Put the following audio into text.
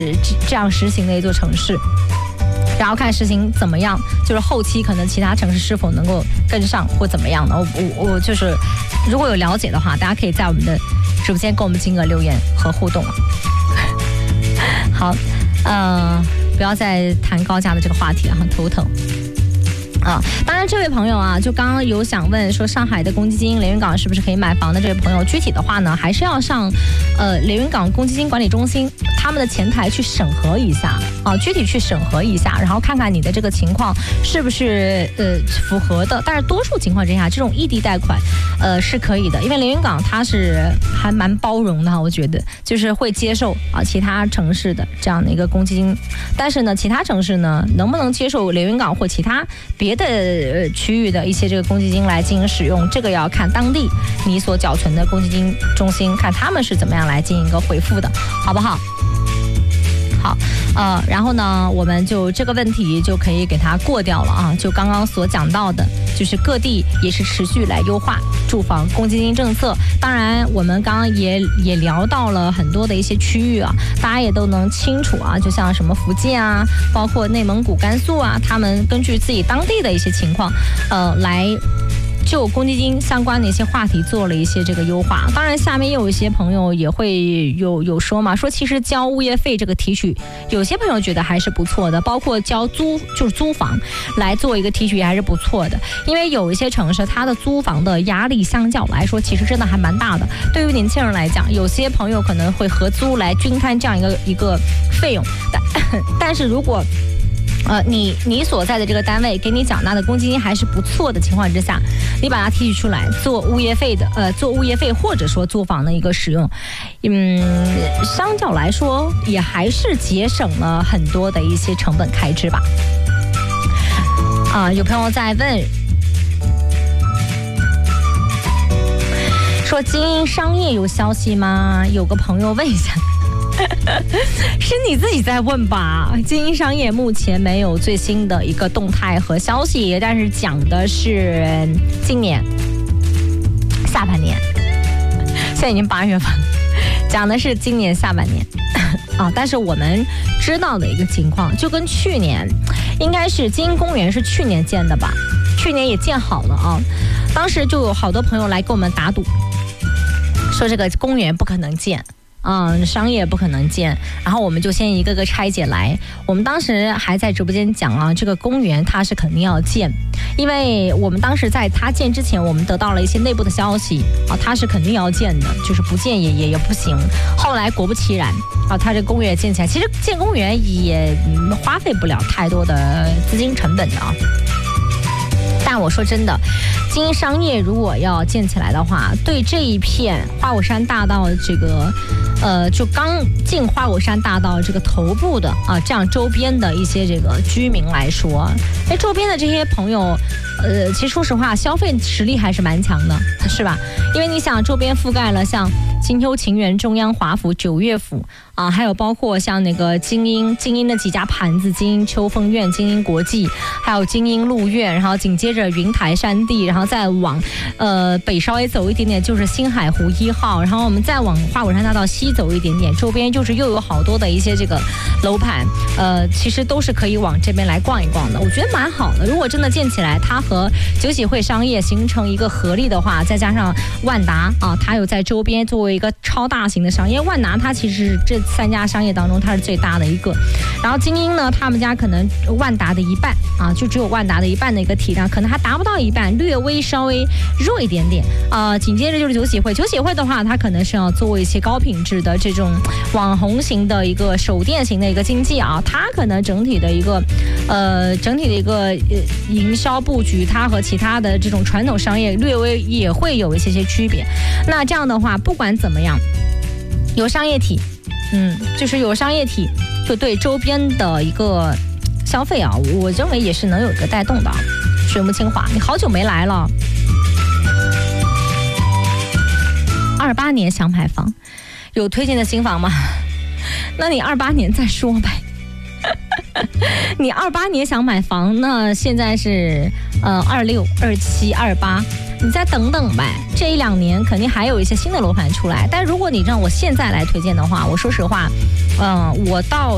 这样实行的一座城市。然后看实行怎么样，就是后期可能其他城市是否能够跟上或怎么样的。我就是如果有了解的话，大家可以在我们的直播间跟我们进行留言和互动。好，不要再谈高价的这个话题了，很头疼。当然这位朋友啊，就刚刚有想问说上海的公积金连云港是不是可以买房的这位朋友，具体的话呢，还是要上连云港公积金管理中心他们的前台去审核一下具体去审核一下，然后看看你的这个情况是不是符合的。但是多数情况之下，这种异地贷款是可以的，因为连云港它是还蛮包容的，我觉得就是会接受其他城市的这样的一个公积金，但是呢，其他城市呢能不能接受连云港或其他别的区域的一些这个公积金来进行使用，这个要看当地你所缴存的公积金中心，看他们是怎么样来进行一个回复的，好不好？好，然后呢，我们就这个问题就可以给它过掉了啊。就刚刚所讲到的，就是各地也是持续来优化住房公积金政策。当然，我们刚刚也聊到了很多的一些区域啊，大家也都能清楚啊。就像什么福建啊，包括内蒙古、甘肃啊，他们根据自己当地的一些情况，来就公积金相关的一些话题做了一些这个优化。当然下面也有一些朋友也会有说嘛，说其实交物业费这个提取，有些朋友觉得还是不错的，包括交租房来做一个提取也还是不错的。因为有一些城市它的租房的压力相较来说其实真的还蛮大的，对于年轻人来讲，有些朋友可能会合租来均摊这样一个费用，但是如果你所在的这个单位给你缴纳的公积金还是不错的情况之下，你把它提取出来做物业费或者说租房的一个使用，相较来说也还是节省了很多的一些成本开支吧。有朋友在问说经营商业有消息吗？有个朋友问一下。是你自己在问吧？经营商业目前没有最新的一个动态和消息，但是讲的是今年下半年，现在已经8月份了，讲的是今年下半年但是我们知道的一个情况，就跟去年应该是金鹰公园是去年建的吧，去年也建好了啊，当时就有好多朋友来给我们打赌，说这个公园不可能建。商业不可能建，然后我们就先一个个拆解来。我们当时还在直播间讲这个公园它是肯定要建，因为我们当时在它建之前，我们得到了一些内部的消息它是肯定要建的，就是不建也不行。后来果不其然它这公园建起来，其实建公园也花费不了太多的资金成本的但我说真的，经营商业如果要建起来的话，对这一片花果山大道这个就刚进花果山大道这个头部的这样周边的一些这个居民来说，周边的这些朋友其实说实话消费实力还是蛮强的，是吧？因为你想周边覆盖了像金秋情园、中央华府、九岳府还有包括像那个精英的几家盘子，精英秋风苑、精英国际，还有精英鹿苑，然后紧接着云台山地，然后再往北稍微走一点点就是星海湖1号，然后我们再往花果山大道西走一点点，周边就是又有好多的一些这个楼盘，其实都是可以往这边来逛一逛的，我觉得蛮好的。如果真的建起来，它和酒喜汇商业形成一个合力的话，再加上万达它有在周边作为一个超大型的商业，万达它其实是这3家商业当中它是最大的一个，然后精英呢，他们家可能万达的一半就只有万达的一半的一个体量，可能还达不到一半，稍微弱一点点紧接着就是酒喜汇的话，它可能是要做一些高品质的这种网红型的一个手电型的一个经济它可能整体的一个营销布局，它和其他的这种传统商业略微也会有一些区别。那这样的话，不管怎么样，有商业体就是有商业体，就对周边的一个消费我认为也是能有一个带动的。水木清华，你好久没来了。28年想买房，有推荐的新房吗？那你28年再说呗。你28年想买房，那现在是26、27、28，你再等等呗。这1-2年肯定还有一些新的楼盘出来，但如果你让我现在来推荐的话，我说实话，我到